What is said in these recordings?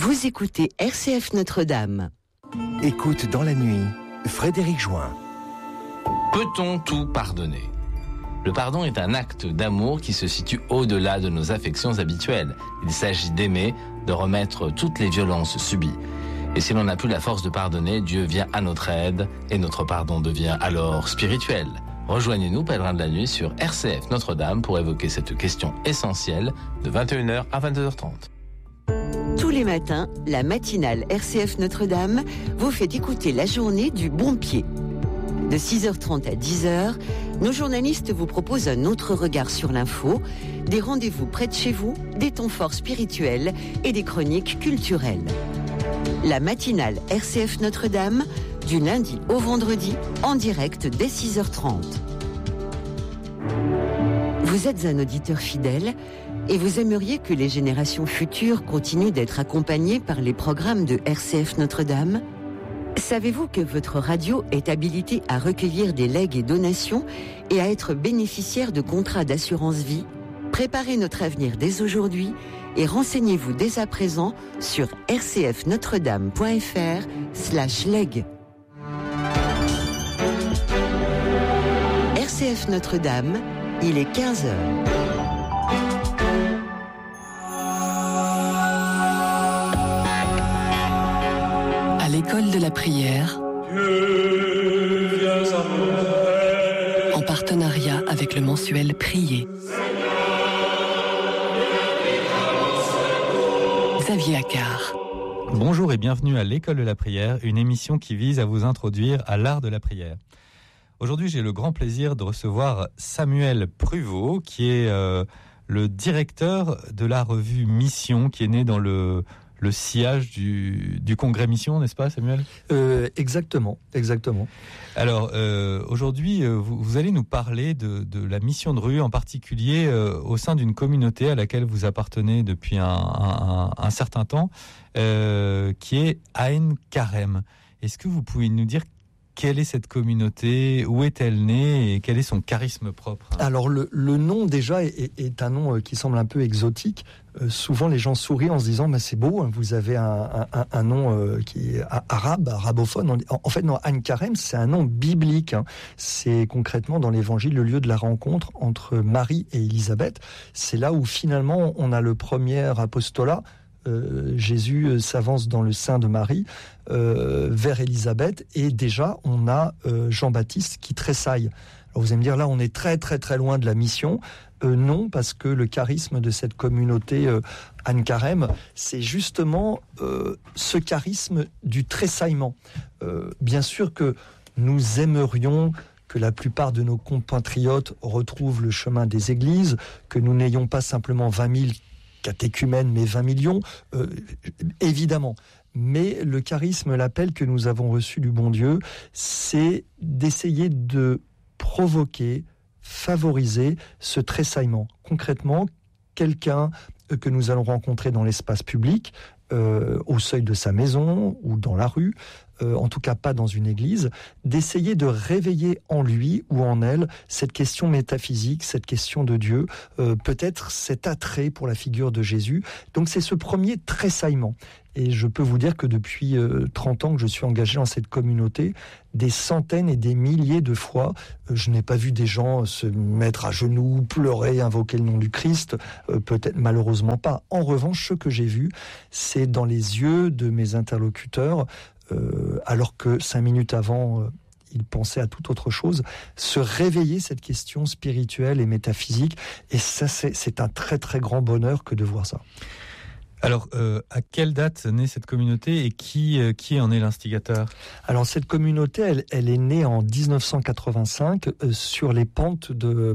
Vous écoutez RCF Notre-Dame. Écoute dans la nuit, Frédéric Join. Peut-on tout pardonner ? Le pardon est un acte d'amour qui se situe au-delà de nos affections habituelles. Il s'agit d'aimer, de remettre toutes les violences subies. Et si l'on n'a plus la force de pardonner, Dieu vient à notre aide et notre pardon devient alors spirituel. Rejoignez-nous, pèlerins de la nuit, sur RCF Notre-Dame pour évoquer cette question essentielle de 21h à 22h30. Tous les matins, la matinale RCF Notre-Dame vous fait écouter la journée du bon pied. De 6h30 à 10h, nos journalistes vous proposent un autre regard sur l'info, des rendez-vous près de chez vous, des temps forts spirituels et des chroniques culturelles. La matinale RCF Notre-Dame, du lundi au vendredi, en direct dès 6h30. Vous êtes un auditeur fidèle et vous aimeriez que les générations futures continuent d'être accompagnées par les programmes de RCF Notre-Dame ? Savez-vous que votre radio est habilitée à recueillir des legs et donations et à être bénéficiaire de contrats d'assurance vie ? Préparez notre avenir dès aujourd'hui et renseignez-vous dès à présent sur rcfnotredame.fr/leg. RCF Notre-Dame, il est 15h. À l'école de la prière, en partenariat avec le mensuel Prier. Xavier Accard. Bonjour et bienvenue à l'école de la prière, une émission qui vise à vous introduire à l'art de la prière. Aujourd'hui, j'ai le grand plaisir de recevoir Samuel Pruvot, qui est le directeur de la revue Mission, qui est né dans le sillage du congrès Mission, n'est-ce pas, Samuel ? Exactement. Alors, aujourd'hui, vous allez nous parler de la mission de rue, en particulier au sein d'une communauté à laquelle vous appartenez depuis un certain temps, qui est Ain Karem. Est-ce que vous pouvez nous dire quelle est cette communauté, où est-elle née et quel est son charisme propre ? Alors le nom déjà est un nom qui semble un peu exotique. Souvent les gens sourient en se disant bah, c'est beau, hein, vous avez un nom qui est arabophone. En fait non, Ain Karem c'est un nom biblique. Hein. C'est concrètement dans l'évangile le lieu de la rencontre entre Marie et Élisabeth. C'est là où finalement on a le premier apostolat. Jésus s'avance dans le sein de Marie vers Élisabeth et déjà on a Jean-Baptiste qui tressaille. Alors vous allez me dire là on est très très très loin de la mission. Non, parce que le charisme de cette communauté Ain Karem, c'est justement ce charisme du tressaillement. Bien sûr que nous aimerions que la plupart de nos compatriotes retrouvent le chemin des églises, que nous n'ayons pas simplement 20 000 catéchumènes, mais 20 millions, évidemment. Mais le charisme, l'appel que nous avons reçu du bon Dieu, c'est d'essayer de provoquer, favoriser ce tressaillement. Concrètement, quelqu'un que nous allons rencontrer dans l'espace public, au seuil de sa maison ou dans la rue, en tout cas pas dans une église, d'essayer de réveiller en lui ou en elle cette question métaphysique, cette question de Dieu, peut-être cet attrait pour la figure de Jésus. Donc c'est ce premier tressaillement. Et je peux vous dire que depuis 30 ans que je suis engagé dans cette communauté, des centaines et des milliers de fois, je n'ai pas vu des gens se mettre à genoux, pleurer, invoquer le nom du Christ, peut-être malheureusement pas. En revanche, ce que j'ai vu, c'est dans les yeux de mes interlocuteurs, alors que 5 minutes avant, ils pensaient à toute autre chose, se réveiller cette question spirituelle et métaphysique. Et ça, c'est un très très grand bonheur que de voir ça. Alors, à quelle date naît cette communauté et qui en est l'instigateur ? Alors, cette communauté, elle est née en 1985 sur les pentes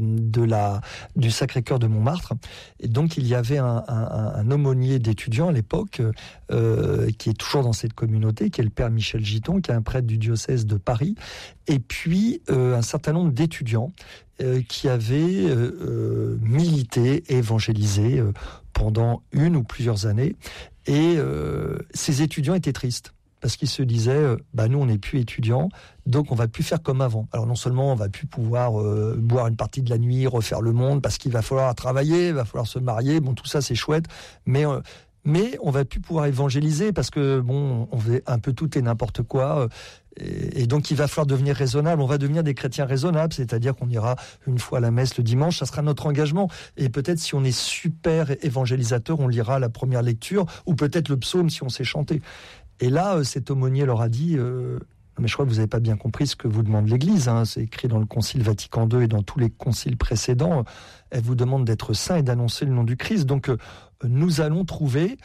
du Sacré-Cœur de Montmartre. Et donc, il y avait un aumônier d'étudiants à l'époque qui est toujours dans cette communauté, qui est le père Michel Giton, qui est un prêtre du diocèse de Paris. Et puis, un certain nombre d'étudiants qui avaient milité, évangélisé pendant une ou plusieurs années. Et ces étudiants étaient tristes. Parce qu'ils se disaient, nous on n'est plus étudiants, donc on va plus faire comme avant. Alors non seulement on va plus pouvoir boire une partie de la nuit, refaire le monde, parce qu'il va falloir travailler, il va falloir se marier, bon tout ça c'est chouette, mais mais on va plus pouvoir évangéliser parce que bon, on fait un peu tout et n'importe quoi. Et donc, il va falloir devenir raisonnable. On va devenir des chrétiens raisonnables, c'est-à-dire qu'on ira une fois à la messe le dimanche, ça sera notre engagement. Et peut-être, si on est super évangélisateur, on lira la première lecture, ou peut-être le psaume si on sait chanter. Et là, cet aumônier leur a dit mais je crois que vous n'avez pas bien compris ce que vous demande l'Église. Hein. C'est écrit dans le Concile Vatican II et dans tous les conciles précédents. Elle vous demande d'être saint et d'annoncer le nom du Christ. Donc, nous allons trouver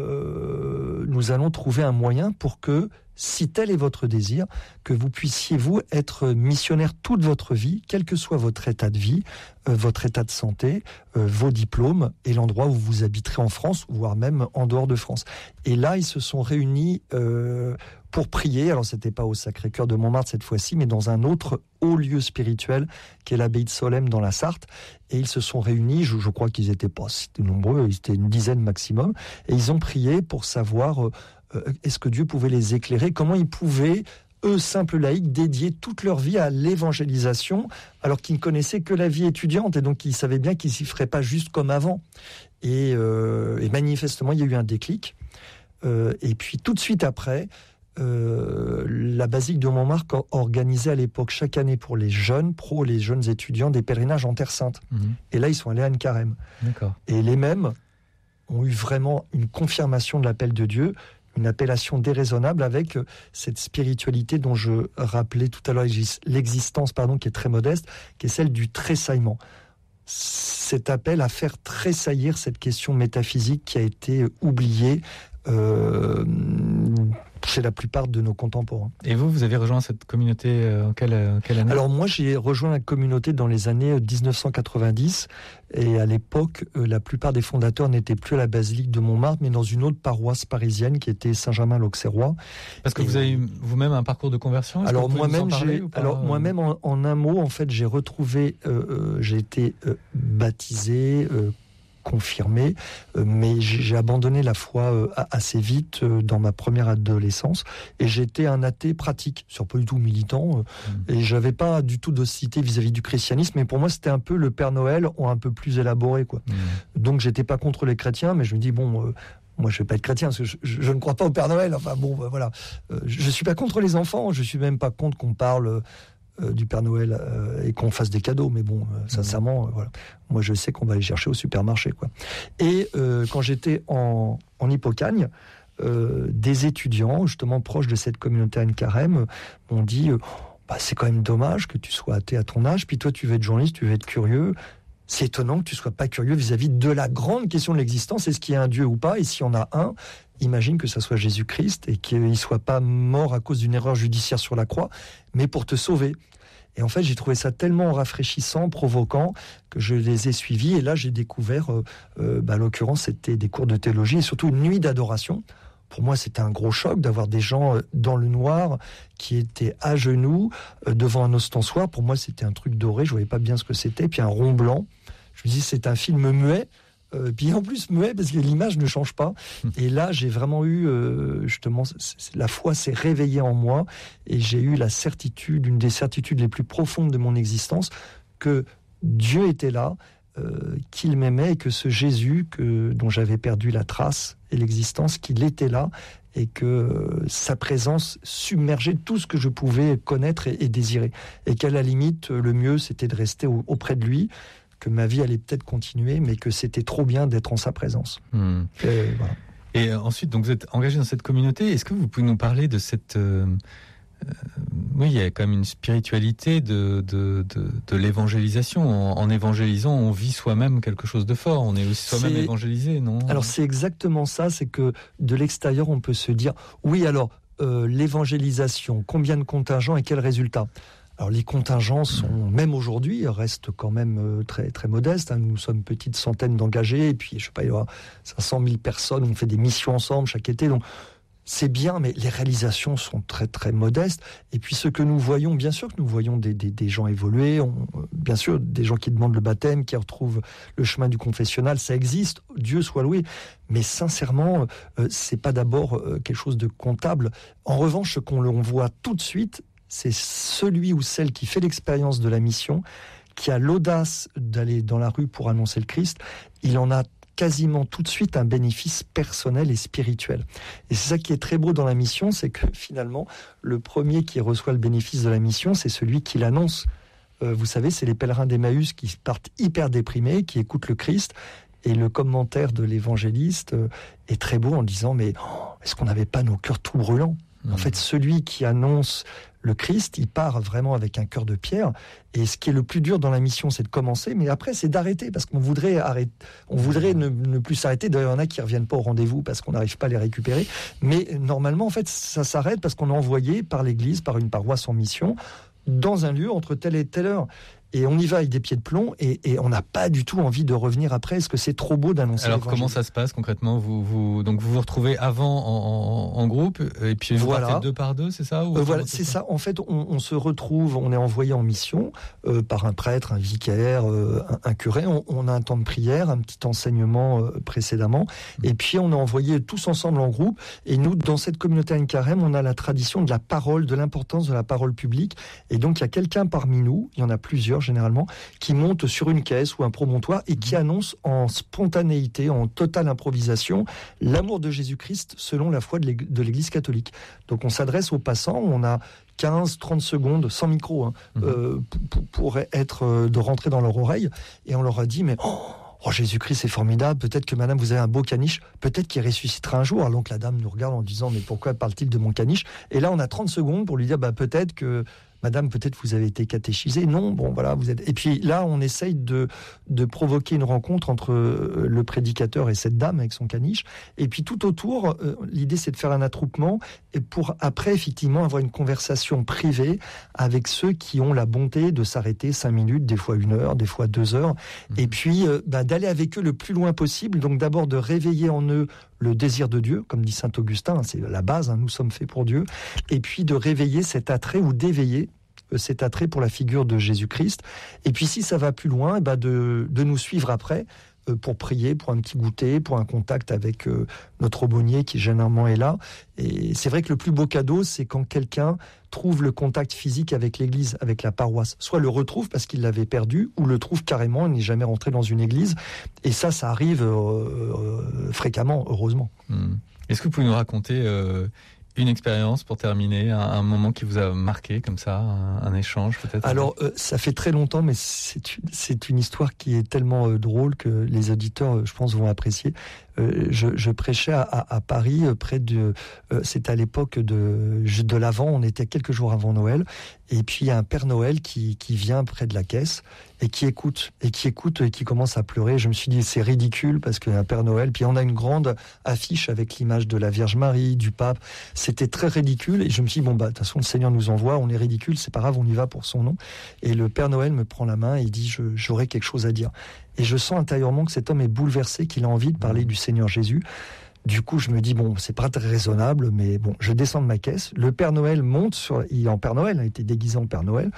un moyen pour que, si tel est votre désir, que vous puissiez, vous, être missionnaire toute votre vie, quel que soit votre état de vie, votre état de santé, vos diplômes et l'endroit où vous habiterez en France, voire même en dehors de France. Et là, ils se sont réunis pour prier. Alors, c'était pas au Sacré-Cœur de Montmartre cette fois-ci, mais dans un autre haut lieu spirituel, qui est l'abbaye de Solesmes dans la Sarthe. Et ils se sont réunis, je crois qu'ils n'étaient pas si nombreux, ils étaient une dizaine maximum, et ils ont prié pour savoir est-ce que Dieu pouvait les éclairer, comment ils pouvaient, eux, simples laïcs, dédier toute leur vie à l'évangélisation, alors qu'ils ne connaissaient que la vie étudiante, et donc ils savaient bien qu'ils ne s'y feraient pas juste comme avant. Et manifestement, il y a eu un déclic. Et puis, tout de suite après, la basilique de Montmartre organisait à l'époque chaque année pour les jeunes pros, les jeunes étudiants, des pèlerinages en Terre Sainte. Et là, ils sont allés à Anne-Carême. D'accord. Et les mêmes ont eu vraiment une confirmation de l'appel de Dieu, une appellation déraisonnable avec cette spiritualité dont je rappelais tout à l'heure l'existence, qui est très modeste, qui est celle du tressaillement. Cet appel à faire tressaillir cette question métaphysique qui a été oubliée chez la plupart de nos contemporains. Et vous avez rejoint cette communauté en quelle année ? Alors moi, j'ai rejoint la communauté dans les années 1990, et à l'époque, la plupart des fondateurs n'étaient plus à la basilique de Montmartre, mais dans une autre paroisse parisienne qui était Saint-Germain-l'Auxerrois. Parce que vous avez vous-même un parcours de conversion ? Alors moi-même, en un mot, en fait, j'ai retrouvé, j'ai été baptisé, confirmé, mais j'ai abandonné la foi assez vite dans ma première adolescence, et j'étais un athée pratique, c'est pas du tout militant, et j'avais pas du tout d'hostilité vis-à-vis du christianisme, mais pour moi c'était un peu le Père Noël un peu plus élaboré, quoi. Donc j'étais pas contre les chrétiens, mais je me dis moi je vais pas être chrétien parce que je ne crois pas au Père Noël, voilà. Je suis pas contre les enfants, je suis même pas contre qu'on parle du Père Noël et qu'on fasse des cadeaux, mais sincèrement, voilà. Moi je sais qu'on va les chercher au supermarché, quoi. Et quand j'étais en Hippocagne, des étudiants justement proches de cette communauté Anne-Carême m'ont dit c'est quand même dommage que tu sois athée à ton âge, puis toi tu veux être journaliste, tu veux être curieux. C'est étonnant que tu sois pas curieux vis-à-vis de la grande question de l'existence, est-ce qu'il y a un Dieu ou pas, et s'il y en a un, imagine que ça soit Jésus-Christ et qu'il ne soit pas mort à cause d'une erreur judiciaire sur la croix, mais pour te sauver. Et en fait, j'ai trouvé ça tellement rafraîchissant, provoquant, que je les ai suivis. Et là, j'ai découvert, en l'occurrence, c'était des cours de théologie et surtout une nuit d'adoration. Pour moi, c'était un gros choc d'avoir des gens dans le noir qui étaient à genoux devant un ostensoir. Pour moi, c'était un truc doré, je ne voyais pas bien ce que c'était. Puis un rond blanc. Je me dis, c'est un film muet. Puis en plus muet parce que l'image ne change pas. Et là, j'ai vraiment eu justement, la foi s'est réveillée en moi et j'ai eu la certitude, une des certitudes les plus profondes de mon existence, que Dieu était là, qu'il m'aimait et que ce Jésus dont j'avais perdu la trace et l'existence, qu'il était là et que sa présence submergeait tout ce que je pouvais connaître et désirer. Et qu'à la limite, le mieux, c'était de rester auprès de lui, que ma vie allait peut-être continuer, mais que c'était trop bien d'être en sa présence. Voilà. Et ensuite, donc, vous êtes engagé dans cette communauté. Est-ce que vous pouvez nous parler de cette... oui, il y a quand même une spiritualité de l'évangélisation. En évangélisant, on vit soi-même quelque chose de fort. On est aussi soi-même évangélisé, non ? Alors, c'est exactement ça. C'est que de l'extérieur, on peut se dire, oui, alors, l'évangélisation, combien de contingents et quels résultats ? Alors les contingents même aujourd'hui, restent quand même très, très modestes. Nous sommes une petite centaine d'engagés, et puis, je sais pas, il y aura 500 000 personnes, on fait des missions ensemble chaque été, donc c'est bien, mais les réalisations sont très, très modestes. Et puis ce que nous voyons, bien sûr que nous voyons des gens évoluer, bien sûr des gens qui demandent le baptême, qui retrouvent le chemin du confessionnal, ça existe, Dieu soit loué. Mais sincèrement, c'est pas d'abord quelque chose de comptable. En revanche, ce qu'on voit tout de suite, c'est celui ou celle qui fait l'expérience de la mission, qui a l'audace d'aller dans la rue pour annoncer le Christ. Il en a quasiment tout de suite un bénéfice personnel et spirituel. Et c'est ça qui est très beau dans la mission, c'est que finalement, le premier qui reçoit le bénéfice de la mission, c'est celui qui l'annonce. Vous savez, c'est les pèlerins d'Emmaüs qui partent hyper déprimés, qui écoutent le Christ. Et le commentaire de l'évangéliste est très beau en disant, mais est-ce qu'on n'avait pas nos cœurs tout brûlants ? En fait, celui qui annonce le Christ, il part vraiment avec un cœur de pierre. Et ce qui est le plus dur dans la mission, c'est de commencer, mais après, c'est d'arrêter, parce qu'on voudrait arrêter, on voudrait ne plus s'arrêter. D'ailleurs, il y en a qui ne reviennent pas au rendez-vous parce qu'on n'arrive pas à les récupérer. Mais normalement, en fait, ça s'arrête parce qu'on est envoyé par l'Église, par une paroisse en mission, dans un lieu entre telle et telle heure. Et on y va avec des pieds de plomb et on n'a pas du tout envie de revenir après. Est-ce que c'est trop beau d'annoncer Alors l'évangile ? comment ça se passe concrètement ? Vous vous retrouvez avant en groupe et puis vous partez 2 par 2, c'est ça ? Voilà, c'est ça. En fait, on se retrouve, on est envoyé en mission par un prêtre, un vicaire, un curé. On a un temps de prière, un petit enseignement précédemment. Et puis on est envoyé tous ensemble en groupe. Et nous, dans cette communauté Ein Carême, on a la tradition de la parole, de l'importance de la parole publique. Et donc il y a quelqu'un parmi nous, il y en a plusieurs généralement, qui monte sur une caisse ou un promontoire et qui annonce en spontanéité, en totale improvisation, l'amour de Jésus-Christ selon la foi de l'Église catholique. Donc on s'adresse aux passants, on a 15-30 secondes, sans micro, pour de rentrer dans leur oreille, et on leur a dit, mais... Oh, Jésus-Christ, c'est formidable. Peut-être que madame, vous avez un beau caniche. Peut-être qu'il ressuscitera un jour. Alors donc la dame nous regarde en disant, mais pourquoi parle-t-il de mon caniche ? Et là, on a 30 secondes pour lui dire, peut-être que... Madame, peut-être vous avez été catéchisée. Non, bon, voilà, vous êtes... Et puis là, on essaye de provoquer une rencontre entre le prédicateur et cette dame avec son caniche. Et puis tout autour, l'idée, c'est de faire un attroupement et pour après, effectivement, avoir une conversation privée avec ceux qui ont la bonté de s'arrêter 5 minutes, des fois 1 heure, des fois 2 heures. Et puis, d'aller avec eux le plus loin possible. Donc d'abord, de réveiller en eux le désir de Dieu, comme dit saint Augustin, c'est la base, nous sommes faits pour Dieu, et puis de réveiller cet attrait ou d'éveiller cet attrait pour la figure de Jésus-Christ. Et puis si ça va plus loin, de nous suivre après pour prier, pour un petit goûter, pour un contact avec notre aumônier qui généralement est là. Et c'est vrai que le plus beau cadeau, c'est quand quelqu'un trouve le contact physique avec l'église, avec la paroisse. Soit le retrouve parce qu'il l'avait perdu, ou le trouve carrément, il n'est jamais rentré dans une église. Et ça arrive fréquemment, heureusement. Est-ce que vous pouvez nous raconter une expérience pour terminer, un moment qui vous a marqué comme ça, un échange peut-être? Alors, ça fait très longtemps, mais c'est une histoire qui est tellement drôle que les auditeurs, je pense, vont apprécier. Je prêchais à Paris, près de... c'était à l'époque de l'Avent, on était quelques jours avant Noël, et puis il y a un Père Noël qui vient près de la caisse, et qui écoute, et qui commence à pleurer. Je me suis dit, c'est ridicule, parce qu'il y a un Père Noël, puis on a une grande affiche avec l'image de la Vierge Marie, du pape. C'était très ridicule, et je me suis dit, de toute façon, le Seigneur nous envoie, on est ridicule, c'est pas grave, on y va pour son nom. Et le Père Noël me prend la main, et il dit, j'aurais quelque chose à dire. Et je sens intérieurement que cet homme est bouleversé, qu'il a envie de parler du Seigneur Jésus. Du coup, je me dis, c'est pas très raisonnable, mais je descends de ma caisse. Le Père Noël monte il est en Père Noël, il a été déguisé en Père Noël,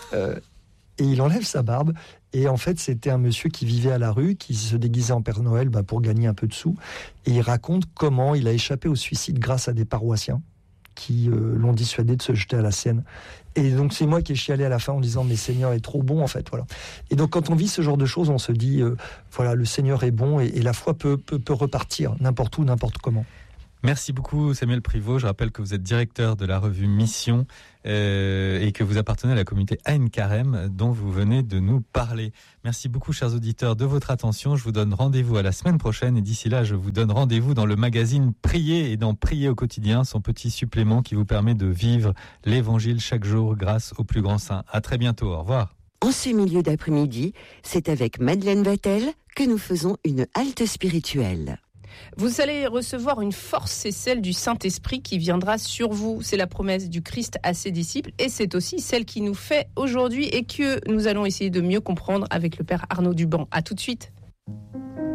et il enlève sa barbe. Et en fait, c'était un monsieur qui vivait à la rue, qui se déguisait en Père Noël pour gagner un peu de sous. Et il raconte comment il a échappé au suicide grâce à des paroissiens qui l'ont dissuadé de se jeter à la Seine. Et donc c'est moi qui ai chialé à la fin en disant, mais Seigneur est trop bon, en fait, voilà. Et donc quand on vit ce genre de choses, on se dit, voilà, le Seigneur est bon, et la foi peut repartir n'importe où, n'importe comment. Merci beaucoup Samuel Privot. Je rappelle que vous êtes directeur de la revue Mission et que vous appartenez à la communauté Ein Carême dont vous venez de nous parler. Merci beaucoup chers auditeurs de votre attention. Je vous donne rendez-vous à la semaine prochaine et d'ici là je vous donne rendez-vous dans le magazine Prier et dans Prier au quotidien, son petit supplément qui vous permet de vivre l'évangile chaque jour grâce au plus grand saint. À très bientôt, au revoir. En ce milieu d'après-midi, c'est avec Madeleine Vatel que nous faisons une halte spirituelle. Vous allez recevoir une force, c'est celle du Saint-Esprit qui viendra sur vous. C'est la promesse du Christ à ses disciples et c'est aussi celle qui nous fait aujourd'hui et que nous allons essayer de mieux comprendre avec le Père Arnaud Duban. À tout de suite.